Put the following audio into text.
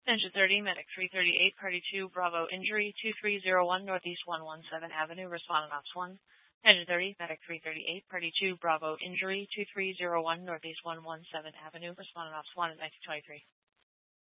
Engine 30, Medic 338, Party 2, Bravo Injury, 2301 Northeast 117 Avenue, respondent Ops 1. Engine 30, Medic 338, Party 2, Bravo Injury, 2301 Northeast 117 Avenue, respondent Ops 1 at 1923.